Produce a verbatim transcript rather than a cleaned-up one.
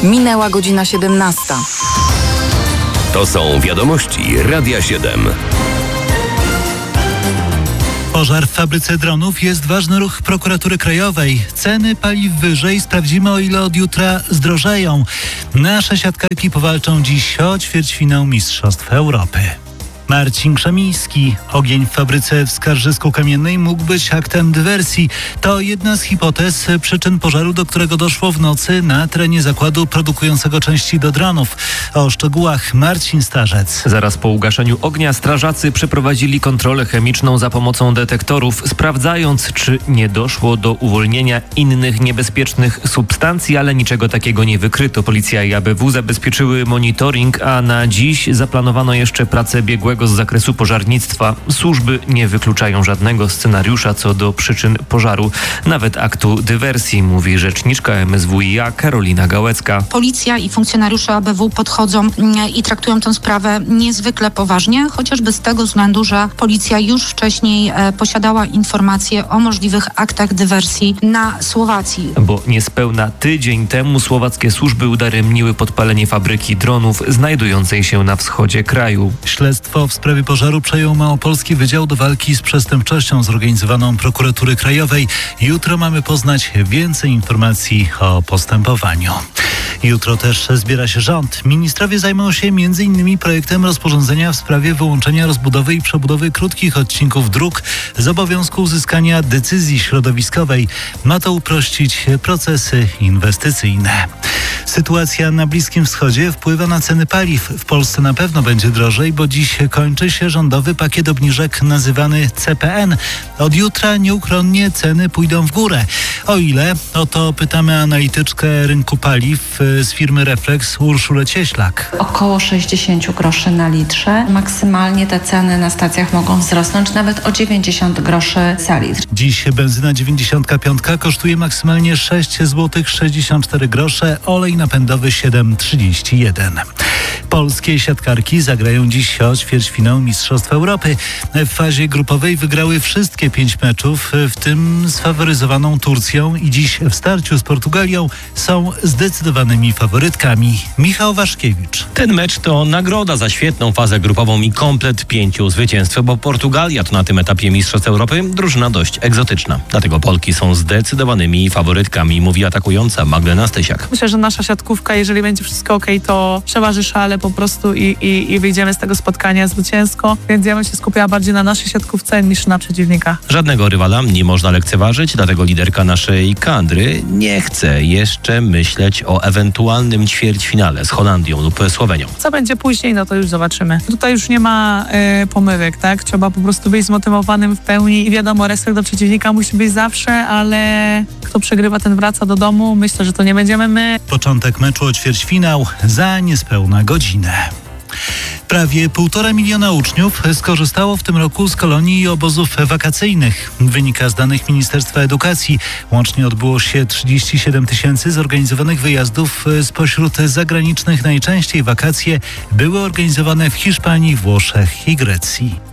Minęła godzina siedemnasta. To są wiadomości Radia siedem. Pożar w fabryce dronów jest ważny ruch Prokuratury Krajowej. Ceny paliw wyżej. Sprawdzimy, o ile od jutra zdrożeją. Nasze siatkarki powalczą dziś o ćwierćfinał Mistrzostw Europy. Marcin Krzemiński. Ogień w fabryce w Skarżysku-Kamiennej mógł być aktem dywersji. To jedna z hipotez przyczyn pożaru, do którego doszło w nocy na terenie zakładu produkującego części do dronów. O szczegółach Marcin Starzec. Zaraz po ugaszeniu ognia strażacy przeprowadzili kontrolę chemiczną za pomocą detektorów, sprawdzając, czy nie doszło do uwolnienia innych niebezpiecznych substancji, ale niczego takiego nie wykryto. Policja i A B W zabezpieczyły monitoring, a na dziś zaplanowano jeszcze pracę biegłego z zakresu pożarnictwa. Służby nie wykluczają żadnego scenariusza co do przyczyn pożaru, nawet aktu dywersji, mówi rzeczniczka M S W i A Karolina Gałecka. Policja i funkcjonariusze A B W podchodzą i traktują tę sprawę niezwykle poważnie, chociażby z tego względu, że policja już wcześniej posiadała informacje o możliwych aktach dywersji na Słowacji. Bo niespełna tydzień temu słowackie służby udaremniły podpalenie fabryki dronów znajdującej się na wschodzie kraju. Śledztwo w sprawie pożaru przejął Małopolski Wydział do Walki z Przestępczością zorganizowaną Prokuratury Krajowej. Jutro mamy poznać więcej informacji o postępowaniu. Jutro też zbiera się rząd. Ministrowie zajmą się między innymi projektem rozporządzenia w sprawie wyłączenia rozbudowy i przebudowy krótkich odcinków dróg z obowiązku uzyskania decyzji środowiskowej. Ma to uprościć procesy inwestycyjne. Sytuacja na Bliskim Wschodzie wpływa na ceny paliw. W Polsce na pewno będzie drożej, bo dziś kończy się rządowy pakiet obniżek nazywany C P N. Od jutra nieuchronnie ceny pójdą w górę. O ile? O to pytamy analityczkę rynku paliw z firmy Reflex Urszulę Cieślak. Około sześćdziesiąt groszy na litrze. Maksymalnie te ceny na stacjach mogą wzrosnąć nawet o dziewięćdziesiąt groszy za litr. Dziś benzyna dziewięćdziesiąt pięć kosztuje maksymalnie sześć złotych sześćdziesiąt cztery grosze, olej napędowy siedem trzydzieści jeden. Polskie siatkarki zagrają dziś o ćwierćfinał Mistrzostw Europy. W fazie grupowej wygrały wszystkie pięć meczów, w tym z faworyzowaną Turcją i dziś w starciu z Portugalią są zdecydowanymi faworytkami. Michał Waszkiewicz. Ten mecz to nagroda za świetną fazę grupową i komplet pięciu zwycięstw, bo Portugalia to na tym etapie Mistrzostw Europy drużyna dość egzotyczna. Dlatego Polki są zdecydowanymi faworytkami, mówi atakująca Magdalena Stysiak. Myślę, że nasza siatkówka, jeżeli będzie wszystko okej, to przeważy szale po prostu i, i, i wyjdziemy z tego spotkania zwycięsko, więc ja bym się skupiała bardziej na naszej siatkówce niż na przeciwnika. Żadnego rywala nie można lekceważyć, dlatego liderka naszej kadry nie chce jeszcze myśleć o ewentualnym ćwierćfinale z Holandią lub Słowenią. Co będzie później, no to już zobaczymy. Tutaj już nie ma y, pomyłek, tak? Trzeba po prostu być zmotywowanym w pełni i wiadomo, respekt do przeciwnika musi być zawsze, ale kto przegrywa, ten wraca do domu. Myślę, że to nie będziemy my. Początek meczu o ćwierćfinał za niespełna godzinę. Prawie półtora miliona uczniów skorzystało w tym roku z kolonii i obozów wakacyjnych. Wynika z danych Ministerstwa Edukacji. Łącznie odbyło się trzydzieści siedem tysięcy zorganizowanych wyjazdów. Spośród zagranicznych najczęściej wakacje były organizowane w Hiszpanii, Włoszech i Grecji.